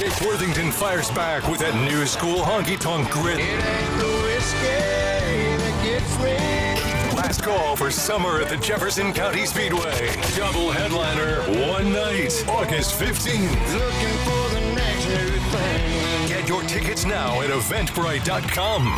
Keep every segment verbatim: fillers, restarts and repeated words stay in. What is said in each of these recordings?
Jake Worthington fires back with that new school honky-tonk grit. It ain't the whiskey that gets me. Last call for summer at the Jefferson County Speedway. Double headliner, one night, August fifteenth. Looking for the next new thing. Get your tickets now at eventbrite dot com.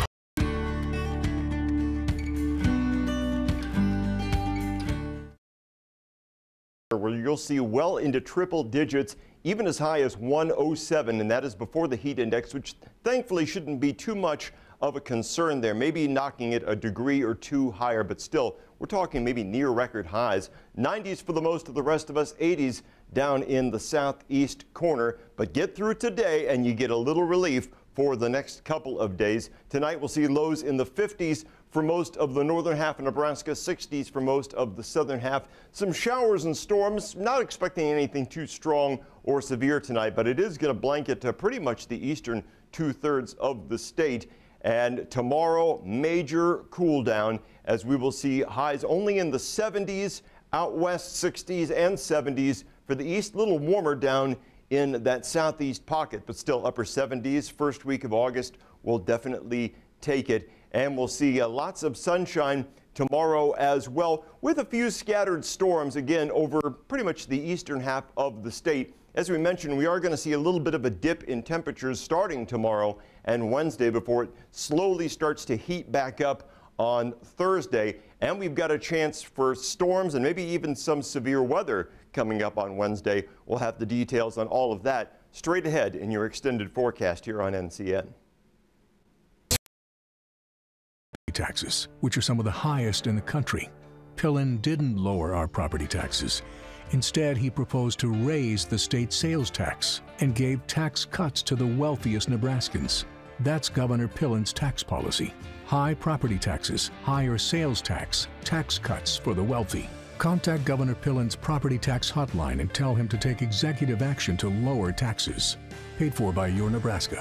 Where you'll see well into triple digits, even as high as one oh seven, and that is before the heat index, which thankfully shouldn't be too much of a concern there. Maybe knocking it a degree or two higher, but still, we're talking maybe near record highs. nineties for the most of the rest of us, eighties down in the southeast corner. But get through today and you get a little relief for the next couple of days. Tonight we'll see lows in the fifties for most of the northern half of Nebraska, sixties for most of the southern half. Some showers and storms, not expecting anything too strong or severe tonight, but it is going to blanket uh, pretty much the eastern two-thirds of the state. And tomorrow, major cool down as we will see highs only in the seventies, out west sixties and seventies. For the east, a little warmer down in that southeast pocket, but still upper seventies. First week of August will definitely take it. And we'll see uh, lots of sunshine tomorrow as well, with a few scattered storms again over pretty much the eastern half of the state. As we mentioned, we are going to see a little bit of a dip in temperatures starting tomorrow and Wednesday before it slowly starts to heat back up on Thursday. And we've got a chance for storms and maybe even some severe weather coming up on Wednesday. We'll have the details on all of that straight ahead in your extended forecast here on N C N. Taxes, which are some of the highest in the country. Pillen didn't lower our property taxes. Instead, he proposed to raise the state sales tax and gave tax cuts to the wealthiest Nebraskans. That's Governor Pillen's tax policy. High property taxes, higher sales tax, tax cuts for the wealthy. Contact Governor Pillen's property tax hotline and tell him to take executive action to lower taxes. Paid for by Your Nebraska.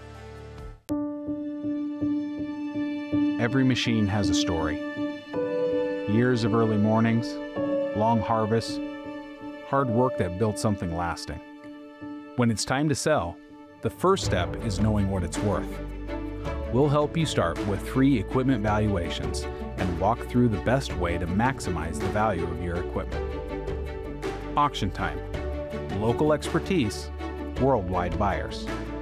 Every machine has a story. Years of early mornings, long harvests, hard work that built something lasting. When it's time to sell, the first step is knowing what it's worth. We'll help you start with free equipment valuations and walk through the best way to maximize the value of your equipment. Auction Time. Local expertise, worldwide buyers.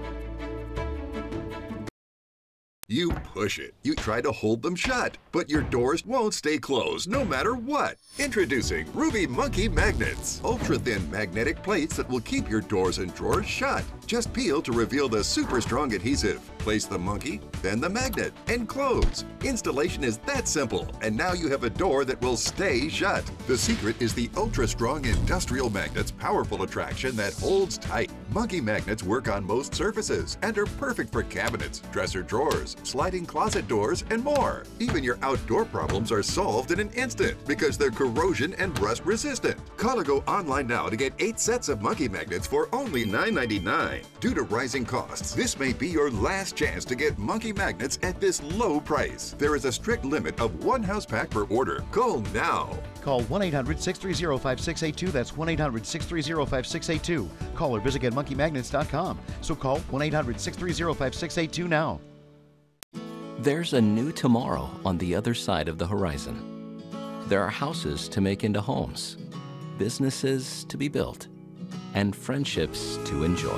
You push it. You try to hold them shut, but your doors won't stay closed no matter what. Introducing Ruby Monkey Magnets. Ultra-thin magnetic plates that will keep your doors and drawers shut. Just peel to reveal the super strong adhesive. Place the monkey, then the magnet, and close. Installation is that simple, and now you have a door that will stay shut. The secret is the ultra-strong industrial magnet's powerful attraction that holds tight. Monkey magnets work on most surfaces and are perfect for cabinets, dresser drawers, sliding closet doors, and more. Even your outdoor problems are solved in an instant because they're corrosion and rust resistant. Call or go online now to get eight sets of monkey magnets for only nine ninety-nine. Due to rising costs, this may be your last chance to get monkey magnets at this low price. There is a strict limit of one house pack per order. Call now. Call one eight hundred six three zero five six eight two. That's one eight hundred six three zero five six eight two. Call or visit get monkey magnets dot com. So call one eight hundred six three zero five six eight two now. There's a new tomorrow on the other side of the horizon. There are houses to make into homes, businesses to be built, and friendships to enjoy.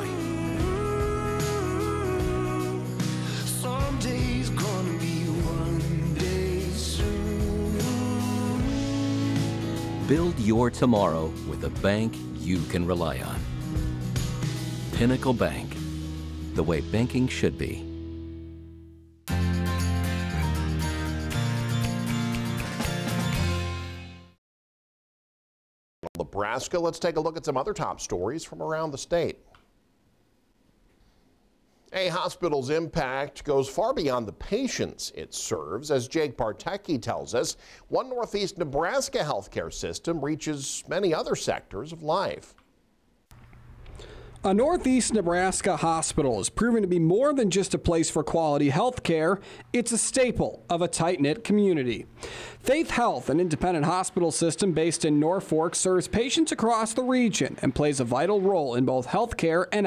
Someday's gonna be one day soon. Build your tomorrow with a bank you can rely on. Pinnacle Bank, the way banking should be. Nebraska, let's take a look at some other top stories from around the state. A hospital's impact goes far beyond the patients it serves. As Jake Partecki tells us, one Northeast Nebraska healthcare system reaches many other sectors of life. A Northeast Nebraska hospital is proven to be more than just a place for quality health care. It's a staple of a tight-knit community. Faith Health, an independent hospital system based in Norfolk, serves patients across the region and plays a vital role in both health care and